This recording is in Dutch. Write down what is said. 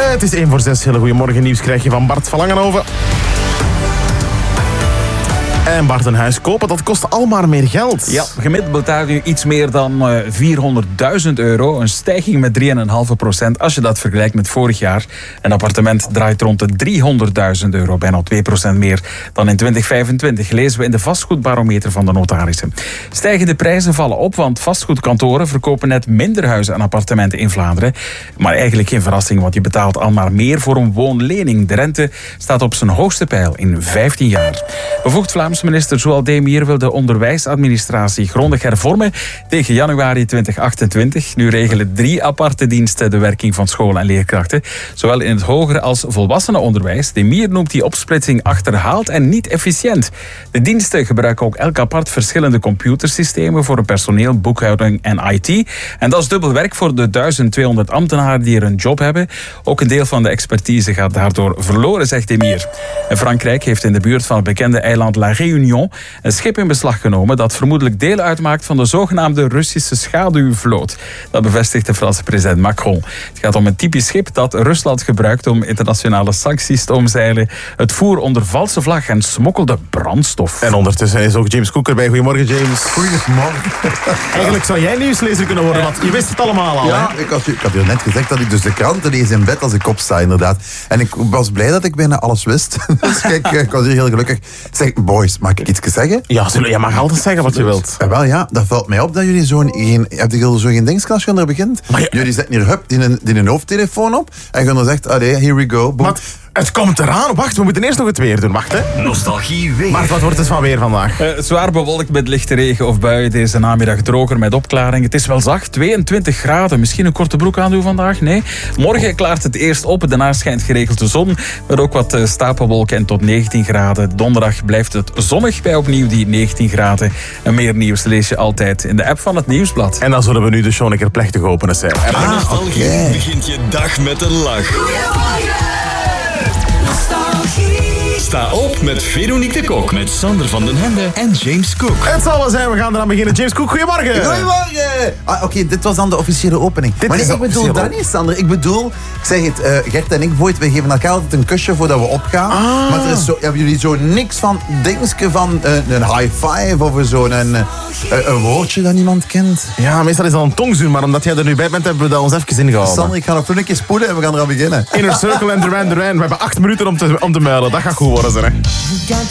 Het is 1 voor 6. Hele goedemorgen. Nieuws krijg je van Bart van Langenhoven. En Bart, een huis kopen, dat kost al maar meer geld. Ja, gemiddeld betaalt u iets meer dan €400.000. Een stijging met 3,5% als je dat vergelijkt met vorig jaar. Een appartement draait rond de €300.000, bijna 2% meer dan in 2025. Lezen we in de vastgoedbarometer van de notarissen. Stijgende prijzen vallen op, want vastgoedkantoren verkopen net minder huizen en appartementen in Vlaanderen. Maar eigenlijk geen verrassing, want je betaalt al maar meer voor een woonlening. De rente staat op zijn hoogste peil in 15 jaar. Bevoegd Vlaams minister Zoal Demir wil de onderwijsadministratie grondig hervormen tegen januari 2028. Nu regelen 3 aparte diensten de werking van scholen en leerkrachten, zowel in het hoger als volwassenenonderwijs. Demir noemt die opsplitsing achterhaald en niet efficiënt. De diensten gebruiken ook elk apart verschillende computersystemen voor het personeel, boekhouding en IT. En dat is dubbel werk voor de 1200 ambtenaren die er een job hebben. Ook een deel van de expertise gaat daardoor verloren, zegt Demir. En Frankrijk heeft in de buurt van het bekende eiland La Réunion een schip in beslag genomen dat vermoedelijk deel uitmaakt van de zogenaamde Russische schaduwvloot. Dat bevestigt de Franse president Macron. Het gaat om een typisch schip dat Rusland gebruikt om internationale sancties te omzeilen. Het voer onder valse vlag en smokkelde brandstof. En ondertussen is ook James Cook erbij. Goedemorgen, James. Goedemorgen. Eigenlijk zou jij nieuwslezer kunnen worden, want je wist het allemaal al. Ja, ik had je net gezegd dat ik dus de kranten lees in bed als ik opsta, inderdaad. En ik was blij dat ik bijna alles wist. Dus kijk, ik was hier heel gelukkig. Zeg, boys, mag ik iets zeggen? Ja, je mag altijd zeggen wat je wilt. Wel ja, dat valt mij op dat jullie heb je zo geen dingskast als je er begint? Jullie zetten hier die een hoofdtelefoon op en gaan dan zegt, here we go. Boom. Het komt eraan. Wacht, we moeten eerst nog het weer doen. Wacht, hè. Nostalgie weer. Maar wat wordt het van weer vandaag? Zwaar bewolkt met lichte regen of buien. Deze namiddag droger met opklaring. Het is wel zacht, 22 graden. Misschien een korte broek aandoen vandaag? Nee. Morgen klaart het eerst op. Daarna schijnt geregeld de zon. Met ook wat stapelwolken en tot 19 graden. Donderdag blijft het zonnig bij opnieuw die 19 graden. En meer nieuws lees je altijd in de app van het Nieuwsblad. En dan zullen we nu de show een keer plechtig openen. Nostalgie begint je dag met een lach. Sta op met Veronique de Kok, met Sander van den Hende en James Cook. Het zal wel zijn, we gaan eraan beginnen. James Cook, goedemorgen. Goedemorgen. Oké, dit was dan de officiële opening. Maar nee, ik bedoel dat niet, Sander. Ik bedoel, ik zeg het, Gert en ik, Voigt, wij geven elkaar altijd een kusje voordat we opgaan. Maar er is hebben jullie zo niks van, dingetje van een high five of een woordje dat niemand kent? Ja, meestal is dat een tongzoen, maar omdat jij er nu bij bent, hebben we dat ons even ingehouden. Sander, ik ga nog een keer spoelen en we gaan eraan beginnen. Inner Circle en Duran Duran. We hebben 8 minuten om te muilen. Dat gaat goed worden, zeg.